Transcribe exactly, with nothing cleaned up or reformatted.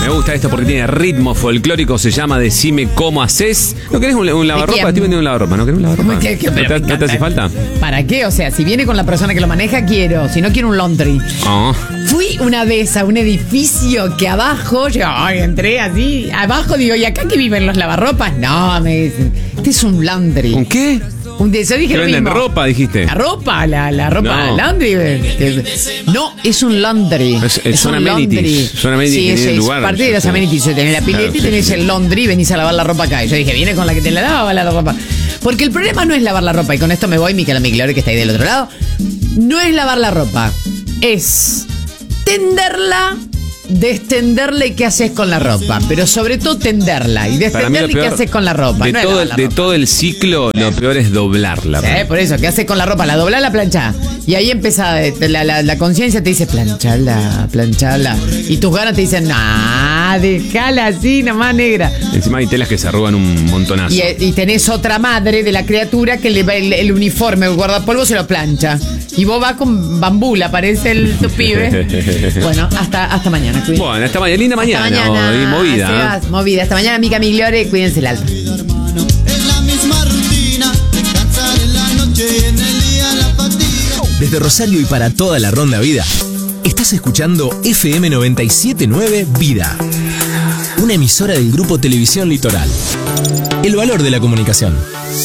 Me gusta esto porque tiene ritmo folclórico, se llama Decime cómo haces. ¿No querés un, un lavarropa? Estoy vendiendo un lavarropa, ¿no querés un lavarropa? ¿Qué, qué, ¿No te, ¿No te hace falta? ¿Para qué? O sea, si viene con la persona que lo maneja, quiero. Si no, quiero un laundry. Oh. Fui una vez a un edificio que abajo, yo ay, entré así, abajo digo, ¿y acá que viven los lavarropas? No, me dicen, este es un laundry. ¿Un qué? Un de, yo dije ¿Que lo venden mismo. ropa, dijiste? La ropa, la, la ropa No. laundry. eh, No, es un laundry. Es- es- son un amenities. laundry. Son amenities Sí, que es, tiene el es lugar. parte de Sí, los sí. amenities. Tenés la pileta Claro, y sí, tenés sí. el laundry y venís a lavar la ropa acá. Y yo dije, viene con la que te la lava la ropa. Porque el problema no es lavar la ropa. Y con esto me voy, Micaela Migliore, que está ahí del otro lado. No es lavar la ropa. Es tenderla, destenderla y qué haces con la ropa. Pero sobre todo tenderla y Para mí lo destenderla y qué peor haces con la ropa. De, No es todo, lavar el- la de ropa. todo el ciclo, lo peor es doblarla. Sí, por eso, ¿qué haces con la ropa? La doblás, la planchás. Y ahí empieza, eh, la, la, la conciencia te dice, planchala, planchala. Y tus ganas te dicen, nah, dejala así, nomás negra. Encima hay telas que se arrugan un montonazo. Y, eh, y tenés otra madre de la criatura que le va el, el uniforme, el guardapolvo se lo plancha. Y vos vas con bambula, parece el tu pibe. Bueno, hasta, hasta mañana, cuídense. Bueno, esta mañana, linda Hasta mañana. mañana. Y movida. Sebas, movida. Hasta mañana, Mica Migliore, cuídense el alto. hermano, es la misma rutina, descansar en la noche y en el día la fatiga. Desde Rosario y para toda la ronda vida, estás escuchando F M noventa y siete punto nueve Vida, una emisora del Grupo Televisión Litoral. El valor de la comunicación.